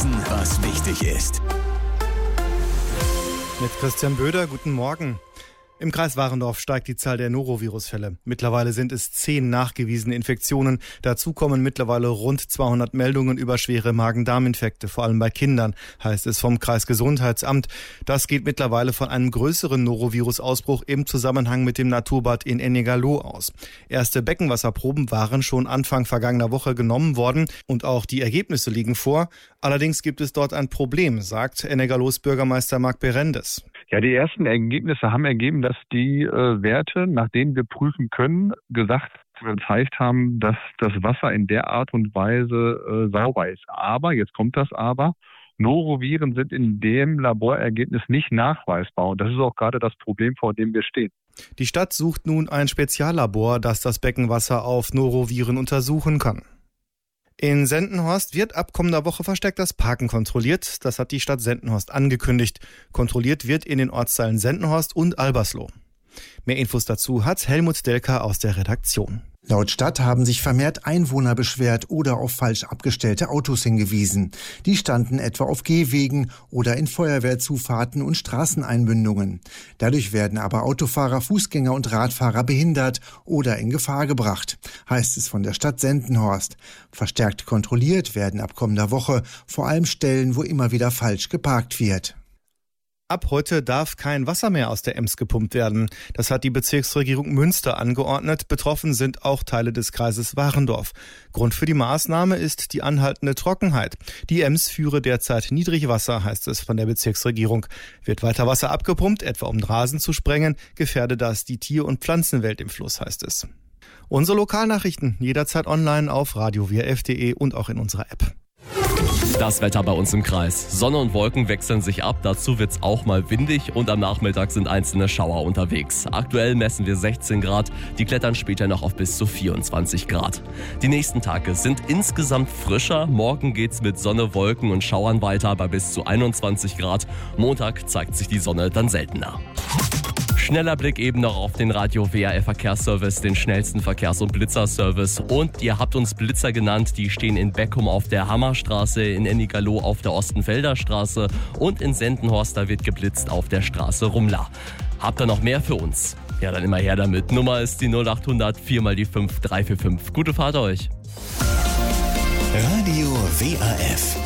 Wissen, was wichtig ist. Mit Christian Böder, guten Morgen. Im Kreis Warendorf steigt die Zahl der Norovirus-Fälle. Mittlerweile sind es 10 nachgewiesene Infektionen. Dazu kommen mittlerweile rund 200 Meldungen über schwere Magen-Darm-Infekte, vor allem bei Kindern, heißt es vom Kreisgesundheitsamt. Das geht mittlerweile von einem größeren Norovirus-Ausbruch im Zusammenhang mit dem Naturbad in Ennigerloh aus. Erste Beckenwasserproben waren schon Anfang vergangener Woche genommen worden und auch die Ergebnisse liegen vor. Allerdings gibt es dort ein Problem, sagt Ennigerlohs Bürgermeister Marc Berendes. Ja, die ersten Ergebnisse haben ergeben, dass die Werte, nach denen wir prüfen können, gezeigt haben, dass das Wasser in der Art und Weise sauber ist. Aber, jetzt kommt das Aber, Noroviren sind in dem Laborergebnis nicht nachweisbar. Und das ist auch gerade das Problem, vor dem wir stehen. Die Stadt sucht nun ein Speziallabor, das das Beckenwasser auf Noroviren untersuchen kann. In Sendenhorst wird ab kommender Woche verstärkt das Parken kontrolliert. Das hat die Stadt Sendenhorst angekündigt. Kontrolliert wird in den Ortsteilen Sendenhorst und Albersloh. Mehr Infos dazu hat Helmut Delker aus der Redaktion. Laut Stadt haben sich vermehrt Einwohner beschwert oder auf falsch abgestellte Autos hingewiesen. Die standen etwa auf Gehwegen oder in Feuerwehrzufahrten und Straßeneinmündungen. Dadurch werden aber Autofahrer, Fußgänger und Radfahrer behindert oder in Gefahr gebracht, heißt es von der Stadt Sendenhorst. Verstärkt kontrolliert werden ab kommender Woche vor allem Stellen, wo immer wieder falsch geparkt wird. Ab heute darf kein Wasser mehr aus der Ems gepumpt werden. Das hat die Bezirksregierung Münster angeordnet. Betroffen sind auch Teile des Kreises Warendorf. Grund für die Maßnahme ist die anhaltende Trockenheit. Die Ems führe derzeit Niedrigwasser, heißt es von der Bezirksregierung. Wird weiter Wasser abgepumpt, etwa um den Rasen zu sprengen, gefährde das die Tier- und Pflanzenwelt im Fluss, heißt es. Unsere Lokalnachrichten jederzeit online auf radio-wrf.de und auch in unserer App. Das Wetter bei uns im Kreis. Sonne und Wolken wechseln sich ab, dazu wird's auch mal windig und am Nachmittag sind einzelne Schauer unterwegs. Aktuell messen wir 16 Grad, die klettern später noch auf bis zu 24 Grad. Die nächsten Tage sind insgesamt frischer, morgen geht's mit Sonne, Wolken und Schauern weiter bei bis zu 21 Grad. Montag zeigt sich die Sonne dann seltener. Schneller Blick eben noch auf den Radio WRF Verkehrsservice, den schnellsten Verkehrs- und Blitzerservice. Und ihr habt uns Blitzer genannt, die stehen in Beckum auf der Hammerstraße, in Ennigerloh auf der Ostenfelder Straße und in Sendenhorst, da wird geblitzt auf der Straße Rumla. Habt ihr noch mehr für uns? Ja, dann immer her damit. Nummer ist die 0800 4 mal die 5 345. Gute Fahrt euch. Radio WRF.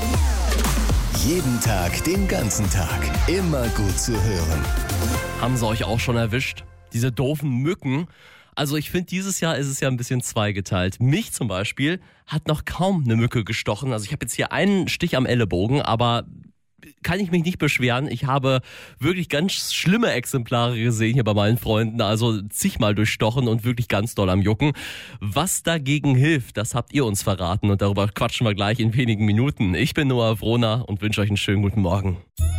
Jeden Tag, den ganzen Tag. Immer gut zu hören. Haben sie euch auch schon erwischt? Diese doofen Mücken. Also ich finde, dieses Jahr ist es ja ein bisschen zweigeteilt. Mich zum Beispiel hat noch kaum eine Mücke gestochen. Also ich habe jetzt hier einen Stich am Ellenbogen, aber kann ich mich nicht beschweren. Ich habe wirklich ganz schlimme Exemplare gesehen hier bei meinen Freunden. Also zigmal durchstochen und wirklich ganz doll am Jucken. Was dagegen hilft, das habt ihr uns verraten und darüber quatschen wir gleich in wenigen Minuten. Ich bin Noah Wrohner und wünsche euch einen schönen guten Morgen.